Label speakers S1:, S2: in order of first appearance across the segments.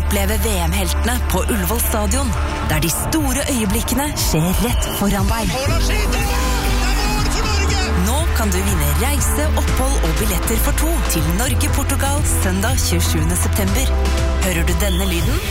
S1: oppleve VM-heltene på Ullevål Stadion, der de store øyeblikkene skjer rett foran deg. Nå kan du vinne reise, opphold og billetter for 2 til Norge-Portugal søndag 27. september. Hører du denne lyden?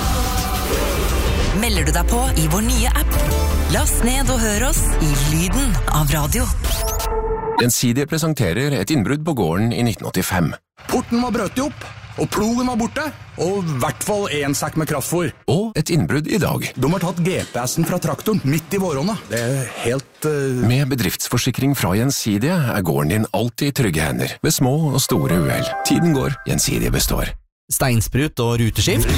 S1: Melder du deg på i vår nye app? Last ned og hør oss i lyden av radio.
S2: Gjensidige presenterer et innbrudd på gården i 1985.
S3: Porten var brøtet opp, og plogen var borte, og I hvert fall en sekk med kraftfôr.
S2: Og et innbrudd i dag.
S3: De har tatt GPS-en fra traktoren midt I våronna. Det helt...
S2: Med bedriftsforsikring fra Gjensidige gården din alltid I trygge hender, ved små og store uhell. Tiden går, Gjensidige består.
S4: Steinsprut og ruteskift.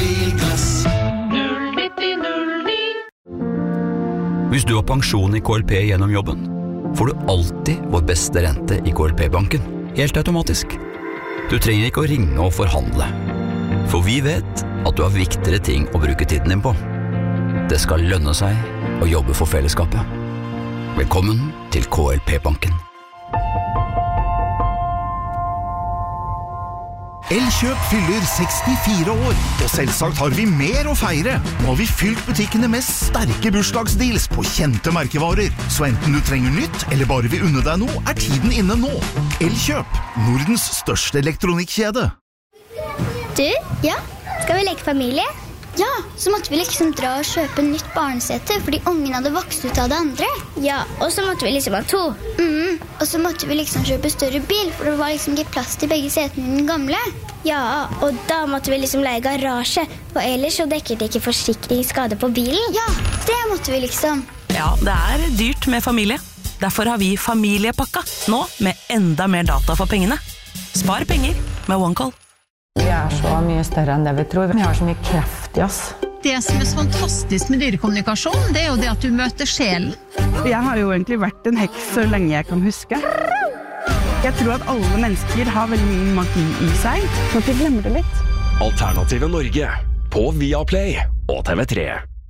S5: Hvis du har pensjon I KLP gjennom jobben, får du alltid vår beste rente I KLP-banken, helt automatisk. Du trenger ikke å ringe og forhandle, for vi vet at du har viktigere ting å bruke tiden din på. Det skal lønne seg å jobbe for fellesskapet. Velkommen til KLP-banken.
S6: Elkjøp fyller 64 år, og selvsagt har vi mer å feire. Nå har vi fylt butikkene med sterke bursdagsdeals på kjente merkevarer. Så enten du trenger nytt, eller bare vil unne deg noe, tiden inne nå. Elkjøp, Nordens største elektronikkjede.
S7: Du, ja, skal vi leke familie? Ja, så måtte vi liksom dra og kjøpe nytt barnesete, fordi ungen hadde vokst ut av det andre. Ja, og så måtte vi liksom ha 2. Og så måtte vi liksom kjøpe større bil, for det var liksom ikke plass til begge setene I den gamle. Ja, og da måtte vi liksom leie garasje, for ellers så dekket ikke forsikringsskade på bilen. Ja, det måtte vi liksom.
S8: Ja, det dyrt med familie. Derfor har vi familiepakka, nå med enda mer data for pengene. Spar penger med OneCall.
S9: Vi så mye større enn det vi tror. Vi har så mye kreft I oss.
S10: Det som så fantastisk med dyrekommunikasjon, det jo det at du møter sjelen.
S11: Jeg har jo egentlig vært en heks så lenge jeg kan huske. Jeg tror at alle mennesker har veldig mye magi I seg, så vi glemmer det litt.
S12: Alternative Norge på Viaplay og TV3.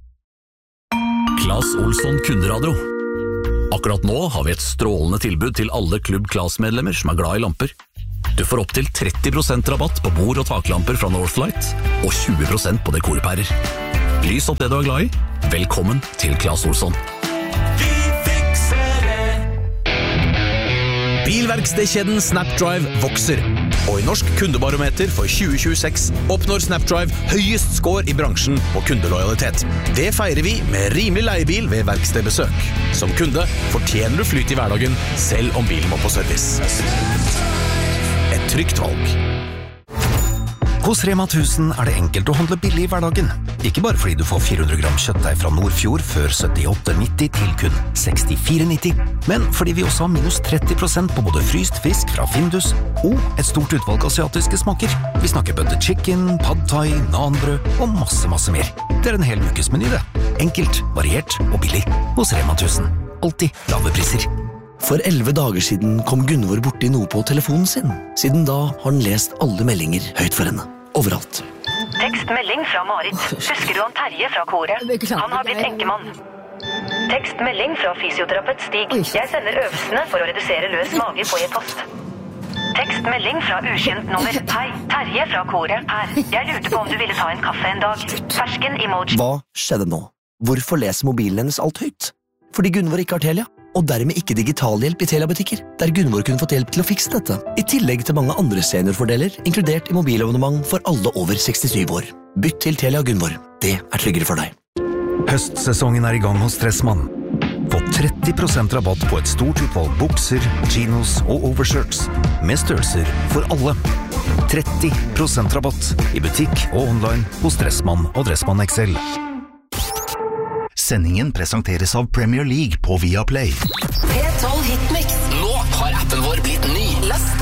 S13: Claes Olsson kunderadio. Akkurat nå har vi et strålende tilbud til alle Klubb Claes-medlemmer som glad I lamper. Du får opp til 30% rabatt på bord- og taklamper fra Northlight, og 20% på dekorpærer. Lys opp det du glad I. Velkommen til Claes Olsson.
S14: Vi fikser det!
S4: Bilverkstedkjeden Snapdrive vokser. Og I Norsk kundebarometer for 2026 oppnår Snapdrive høyest score I bransjen på kundelojalitet. Det feirer vi med rimelig leiebil ved verkstedbesøk. Som kunde fortjener du flyt I hverdagen, selv om bilen må på service. Et trygt valg.
S6: Hos Rema 1000 det enkelt å handle billig I hverdagen. Ikke bare fordi du får 400 gram kjøttdeig fra Nordfjord før 78,90 til kun 64,90, men fordi vi også har minus 30% på både fryst fisk fra Findus og et stort utvalg asiatiske smaker. Vi snakker butter chicken, pad thai, nanbrød og masse mer. Det en hel ukes meny det. Enkelt, variert og billig. Hos Rema 1000. Alltid lave priser.
S15: For 11 dager siden kom Gunvor borti noe på telefonen sin. Siden da har han lest alle meldinger høyt for henne. Overalt.
S16: Tekstmelding fra Marit. Husker du han Terje fra koret? Han har blitt enkemann. Tekstmelding fra fysioterapeut Stig. Jeg sender øvelsene for å redusere løs mage på e-post. Tekstmelding fra ukjent nummer. Hei, Terje fra koret her. Jeg lurte på om du ville ta en kaffe en dag. Fersken emoji.
S15: Hva skjedde nå? Hvorfor leser mobilen hennes alt høyt? Fordi Gunvor ikke har Telia, og dermed ikke digitalhjelp I Telia-butikker, der Gunvor kunne fått hjelp til å fikse dette, I tillegg til mange andre seniorfordeler, inkludert I mobilabonnement for alle over 67 år. Bytt til Telia Gunvor. Det tryggere for deg.
S6: Høstsesongen I gang hos Stressmann. Få 30% rabatt på et stort utvalg bukser, chinos og overshirts, med størrelser for alle. 30% rabatt I butikk og online hos Stressmann og Dressmann XL. Sendingen presenteres av Premier League på Viaplay.
S14: P12 Hitmix. Nå har appen vår blitt ny. Last